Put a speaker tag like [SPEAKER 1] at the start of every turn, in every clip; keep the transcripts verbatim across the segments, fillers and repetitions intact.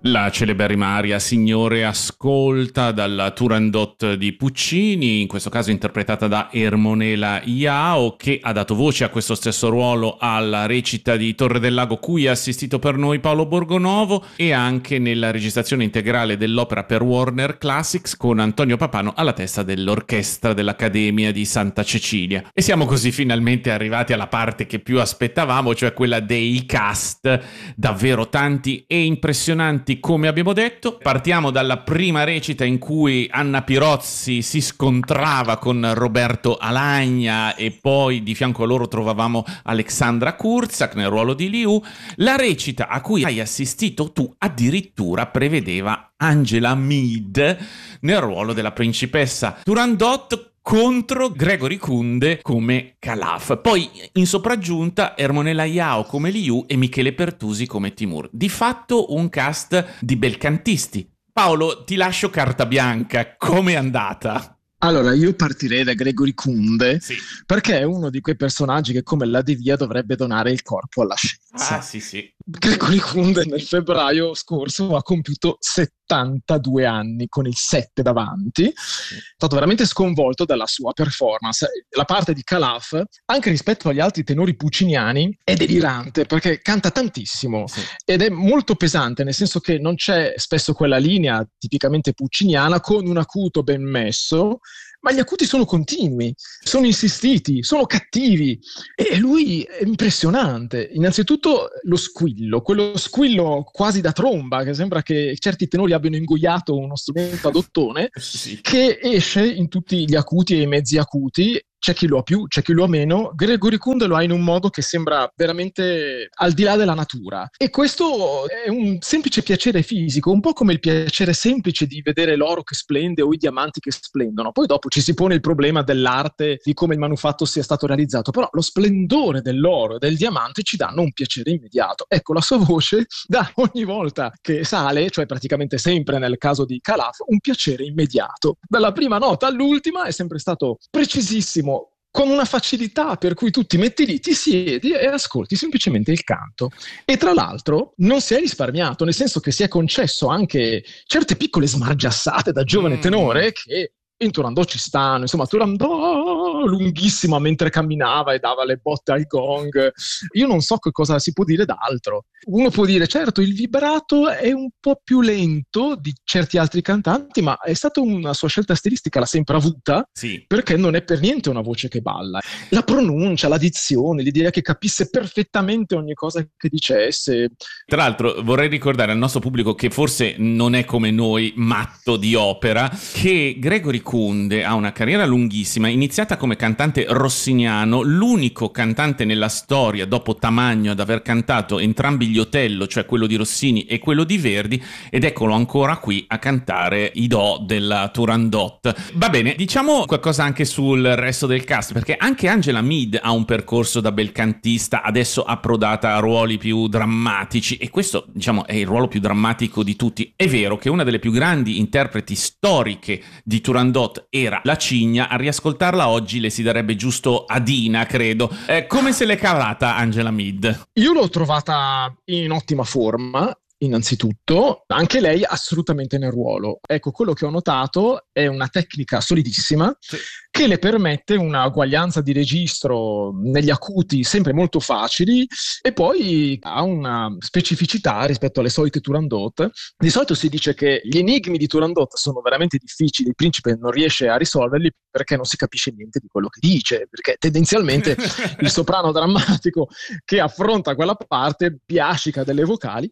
[SPEAKER 1] La celeberrima aria Signore ascolta dalla Turandot di Puccini, in questo caso interpretata da Ermonela Iao, che ha dato voce a questo stesso ruolo alla recita di Torre del Lago, cui ha assistito per noi Paolo Borgonovo, e anche nella registrazione integrale dell'opera per Warner Classics con Antonio Papano alla testa dell'orchestra dell'Accademia di Santa Cecilia. E siamo così finalmente arrivati alla parte che più aspettavamo, cioè quella dei cast, davvero tanti e impressionanti. Come abbiamo detto, partiamo dalla prima recita in cui Anna Pirozzi si scontrava con Roberto Alagna e poi di fianco a loro trovavamo Alexandra Kurzak nel ruolo di Liu. La recita a cui hai assistito tu addirittura prevedeva Angela Mead nel ruolo della principessa Turandot contro Gregory Kunde come Calaf. Poi in sopraggiunta Ermonela Iao come Liu e Michele Pertusi come Timur. Di fatto un cast di belcantisti. Paolo, ti lascio carta bianca. Com'è andata?
[SPEAKER 2] Allora, io partirei da Gregory Kunde,
[SPEAKER 1] sì.
[SPEAKER 2] perché è uno di quei personaggi che come la Devia dovrebbe donare il corpo alla scienza.
[SPEAKER 1] Ah, sì, sì.
[SPEAKER 2] Gregory Kunde nel febbraio scorso ha compiuto settantadue anni con il sette davanti. È stato veramente sconvolto dalla sua performance. La parte di Calaf, anche rispetto agli altri tenori pucciniani, è delirante perché canta tantissimo, sì. Ed è molto pesante, nel senso che non c'è spesso quella linea tipicamente pucciniana con un acuto ben messo, ma gli acuti sono continui, sono insistiti, sono cattivi, e lui è impressionante. Innanzitutto lo squillo, quello squillo quasi da tromba, che sembra che certi tenori abbiano ingoiato uno strumento ad ottone, sì. Che esce in tutti gli acuti e i mezzi acuti. C'è chi lo ha più, c'è chi lo ha meno. Gregory Kunde lo ha in un modo che sembra veramente al di là della natura. E questo è un semplice piacere fisico, un po' come il piacere semplice di vedere l'oro che splende o i diamanti che splendono. Poi dopo ci si pone il problema dell'arte, di come il manufatto sia stato realizzato, però lo splendore dell'oro e del diamante ci danno un piacere immediato. Ecco, la sua voce dà ogni volta che sale, cioè praticamente sempre nel caso di Calaf, un piacere immediato. Dalla prima nota all'ultima è sempre stato precisissimo, con una facilità per cui tu ti metti lì, ti siedi e ascolti semplicemente il canto. E tra l'altro non si è risparmiato, nel senso che si è concesso anche certe piccole smargiassate da giovane tenore che in Turandot ci stanno, insomma Turandot lunghissima mentre camminava e dava le botte al gong. Io non so che cosa si può dire d'altro. Uno può dire certo il vibrato è un po' più lento di certi altri cantanti, ma è stata una sua scelta stilistica, l'ha sempre avuta,
[SPEAKER 1] sì.
[SPEAKER 2] Perché non è per niente una voce che balla. La pronuncia, la dizione, l'idea che capisse perfettamente ogni cosa che dicesse.
[SPEAKER 1] Tra l'altro vorrei ricordare al nostro pubblico, che forse non è come noi matto di opera, che Gregory Kunde ha una carriera lunghissima, iniziata come cantante rossiniano, l'unico cantante nella storia dopo Tamagno ad aver cantato entrambi gli Otello, cioè quello di Rossini e quello di Verdi, ed eccolo ancora qui a cantare i do della Turandot. Va bene, diciamo qualcosa anche sul resto del cast, perché anche Angela Mead ha un percorso da belcantista, adesso approdata a ruoli più drammatici, e questo diciamo è il ruolo più drammatico di tutti. È vero che una delle più grandi interpreti storiche di Turandot era la Cigna, a riascoltarla oggi le si darebbe giusto Adina, credo. Eh, come se l'è cavata Angela Mead?
[SPEAKER 2] Io l'ho trovata in ottima forma, innanzitutto, anche lei assolutamente nel ruolo. Ecco, quello che ho notato è una tecnica solidissima, sì, che le permette una uguaglianza di registro negli acuti sempre molto facili, e poi ha una specificità rispetto alle solite Turandot. Di solito si dice che gli enigmi di Turandot sono veramente difficili, il principe non riesce a risolverli perché non si capisce niente di quello che dice, perché tendenzialmente il soprano drammatico che affronta quella parte biascica delle vocali,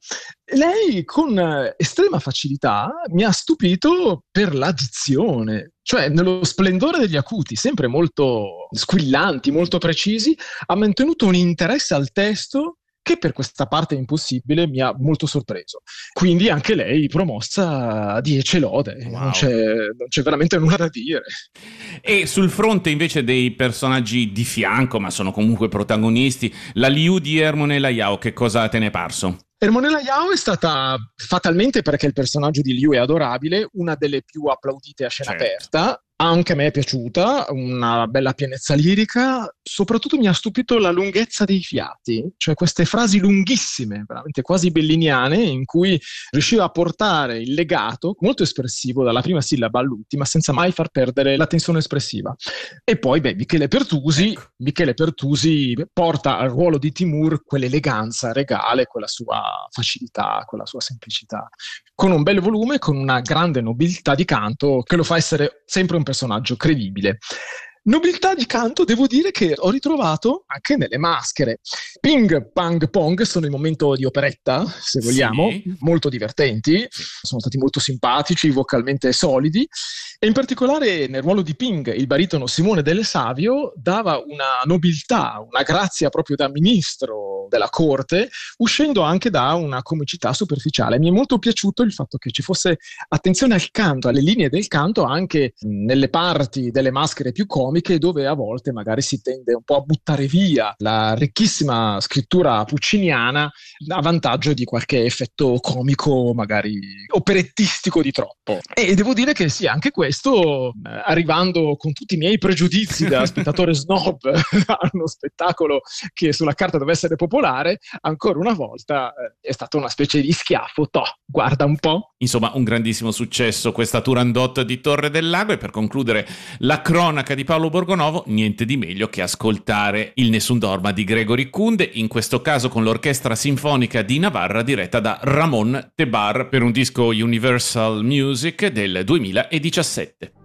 [SPEAKER 2] lei con estrema facilità mi ha stupito per la dizione, cioè nello splendore degli acuti, sempre molto squillanti, molto precisi, ha mantenuto un interesse al testo che per questa parte impossibile mi ha molto sorpreso. Quindi anche lei promossa a dieci lode, wow. non, c'è, non c'è veramente nulla da dire.
[SPEAKER 1] E sul fronte invece dei personaggi di fianco, ma sono comunque protagonisti, la Liu di Ermonela Iao, che cosa te ne è parso?
[SPEAKER 2] Ermonela Iao è stata, fatalmente perché il personaggio di Liu è adorabile, una delle più applaudite a scena certo. aperta, Anche a me è piaciuta, una bella pienezza lirica, soprattutto mi ha stupito la lunghezza dei fiati, cioè queste frasi lunghissime, veramente quasi belliniane, in cui riusciva a portare il legato, molto espressivo, dalla prima sillaba all'ultima, senza mai far perdere la tensione espressiva. E poi, beh, Michele Pertusi, ecco. Michele Pertusi porta al ruolo di Timur quell'eleganza regale, quella sua facilità, quella sua semplicità, con un bel volume, con una grande nobiltà di canto che lo fa essere sempre un personaggio credibile. Nobiltà di canto, devo dire che ho ritrovato anche nelle maschere. Ping, pang, pong sono il momento di operetta, se vogliamo, sì. Molto divertenti, sono stati molto simpatici, vocalmente solidi, e in particolare nel ruolo di Ping, il baritono Simone Delle Savio dava una nobiltà, una grazia proprio da ministro della corte, uscendo anche da una comicità superficiale. Mi è molto piaciuto il fatto che ci fosse attenzione al canto, alle linee del canto, anche nelle parti delle maschere più comiche, dove a volte magari si tende un po' a buttare via la ricchissima scrittura pucciniana a vantaggio di qualche effetto comico, magari operettistico di troppo. E devo dire che sì, anche questo, arrivando con tutti i miei pregiudizi da spettatore snob a uno spettacolo che sulla carta deve essere popolare, ancora una volta è stata una specie di schiaffo. Toh, guarda un po'.
[SPEAKER 1] Insomma, un grandissimo successo questa Turandot di Torre del Lago. E per concludere la cronaca di Paolo Borgonovo, niente di meglio che ascoltare il Nessun Dorma di Gregory Kunde, in questo caso con l'Orchestra Sinfonica di Navarra diretta da Ramon Tebar, per un disco Universal Music del duemiladiciassette.